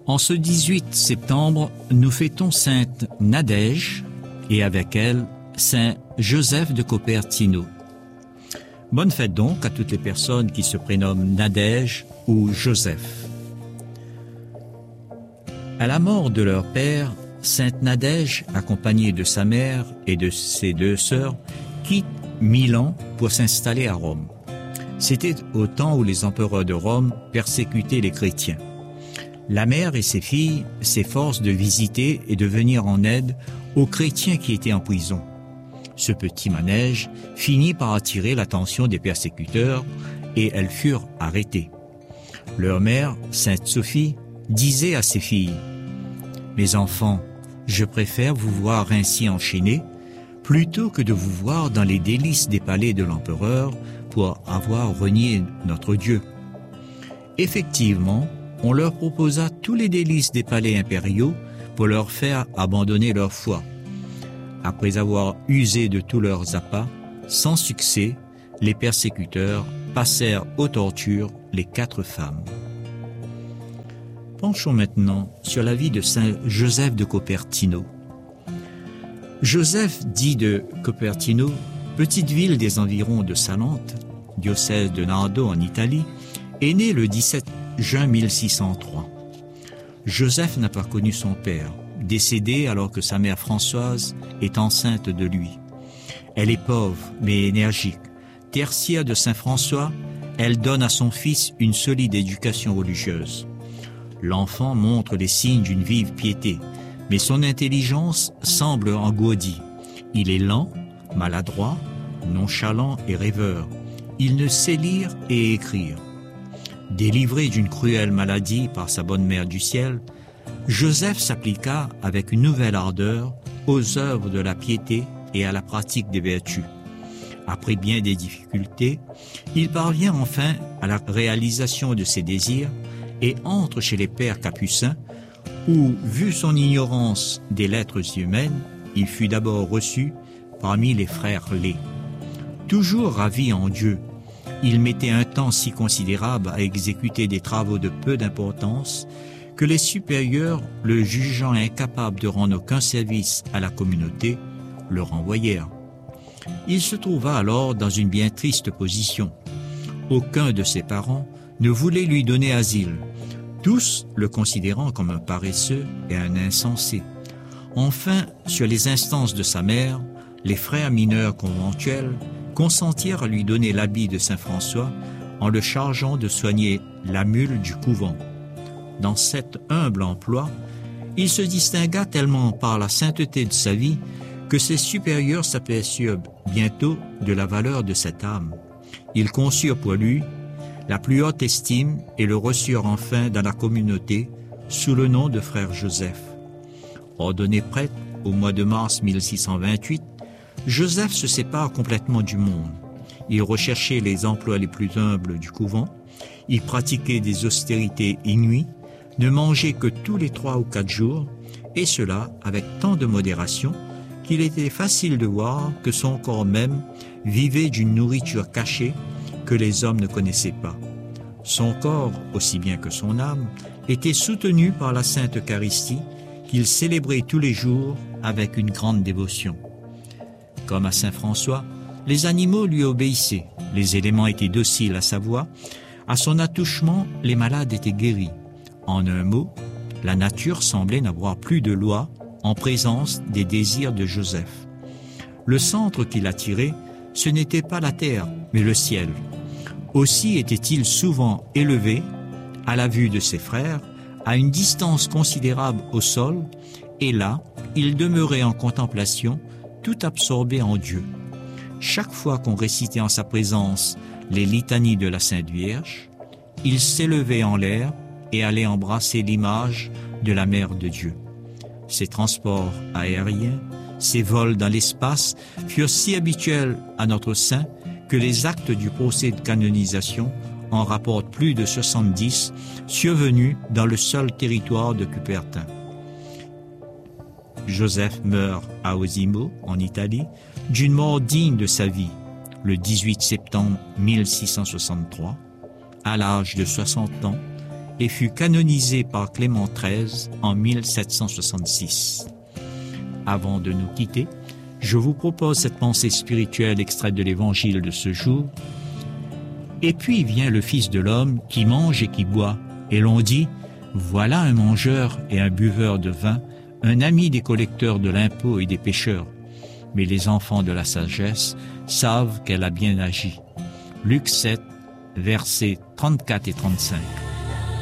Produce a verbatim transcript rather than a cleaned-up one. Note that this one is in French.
En ce dix-huit septembre, nous fêtons Sainte Nadège et avec elle, Saint Joseph de Cupertino. Bonne fête donc à toutes les personnes qui se prénomment Nadège ou Joseph. À la mort de leur père, Sainte Nadège, accompagnée de sa mère et de ses deux sœurs, quitte Milan pour s'installer à Rome. C'était au temps où les empereurs de Rome persécutaient les chrétiens. La mère et ses filles s'efforcent de visiter et de venir en aide aux chrétiens qui étaient en prison. Ce petit manège finit par attirer l'attention des persécuteurs et elles furent arrêtées. Leur mère, Sainte Sophie, disait à ses filles « Mes enfants, je préfère vous voir ainsi enchaînés plutôt que de vous voir dans les délices des palais de l'empereur pour avoir renié notre Dieu. » Effectivement, on leur proposa tous les délices des palais impériaux pour leur faire abandonner leur foi. Après avoir usé de tous leurs appas, sans succès, les persécuteurs passèrent aux tortures les quatre femmes. Penchons maintenant sur la vie de Saint Joseph de Cupertino. Joseph dit de Cupertino, petite ville des environs de Salente, diocèse de Nardo en Italie, est né le dix-sept juin mille six cent trois. Joseph n'a pas connu son père, décédé alors que sa mère Françoise est enceinte de lui. Elle est pauvre mais énergique. Tertiaire de Saint François, elle donne à son fils une solide éducation religieuse. L'enfant montre les signes d'une vive piété, mais son intelligence semble engourdie. Il est lent, maladroit, nonchalant et rêveur. Il ne sait lire et écrire. Délivré d'une cruelle maladie par sa bonne mère du ciel, Joseph s'appliqua avec une nouvelle ardeur aux œuvres de la piété et à la pratique des vertus. Après bien des difficultés, il parvient enfin à la réalisation de ses désirs et entre chez les pères capucins où, vu son ignorance des lettres humaines, il fut d'abord reçu parmi les frères laids. Toujours ravi en Dieu, il mettait un temps si considérable à exécuter des travaux de peu d'importance que les supérieurs, le jugeant incapable de rendre aucun service à la communauté, le renvoyèrent. Il se trouva alors dans une bien triste position. Aucun de ses parents ne voulait lui donner asile, tous le considérant comme un paresseux et un insensé. Enfin, sur les instances de sa mère, les frères mineurs conventuels consentirent à lui donner l'habit de Saint François en le chargeant de soigner la mule du couvent. Dans cet humble emploi, il se distingua tellement par la sainteté de sa vie que ses supérieurs s'aperçurent bientôt de la valeur de cette âme. Ils conçurent pour lui la plus haute estime et le reçurent enfin dans la communauté sous le nom de frère Joseph. Ordonné prêtre au mois de mars mille six cent vingt-huit, Joseph se sépare complètement du monde. Il recherchait les emplois les plus humbles du couvent, il pratiquait des austérités inouïes, ne mangeait que tous les trois ou quatre jours, et cela avec tant de modération qu'il était facile de voir que son corps même vivait d'une nourriture cachée que les hommes ne connaissaient pas. Son corps, aussi bien que son âme, était soutenu par la Sainte Eucharistie qu'il célébrait tous les jours avec une grande dévotion. Comme à Saint François, les animaux lui obéissaient, les éléments étaient dociles à sa voix, à son attouchement, les malades étaient guéris. En un mot, la nature semblait n'avoir plus de loi en présence des désirs de Joseph. Le centre qui l'attirait, ce n'était pas la terre, mais le ciel. Aussi était-il souvent élevé, à la vue de ses frères, à une distance considérable au sol, et là, il demeurait en contemplation, tout absorbé en Dieu. Chaque fois qu'on récitait en sa présence les litanies de la Sainte Vierge, il s'élevait en l'air et allait embrasser l'image de la Mère de Dieu. Ses transports aériens, ses vols dans l'espace furent si habituels à notre saint que les actes du procès de canonisation en rapportent plus de soixante-dix survenus dans le seul territoire de Cupertin. Joseph meurt à Osimo, en Italie, d'une mort digne de sa vie, le dix-huit septembre mille six cent soixante-trois, à l'âge de soixante ans, et fut canonisé par Clément treize en mille sept cent soixante-six. Avant de nous quitter, je vous propose cette pensée spirituelle extraite de l'Évangile de ce jour. Et puis vient le Fils de l'homme qui mange et qui boit, et l'on dit, voilà un mangeur et un buveur de vin, un ami des collecteurs de l'impôt et des pécheurs. Mais les enfants de la sagesse savent qu'elle a bien agi. Luc sept, versets trente-quatre et trente-cinq.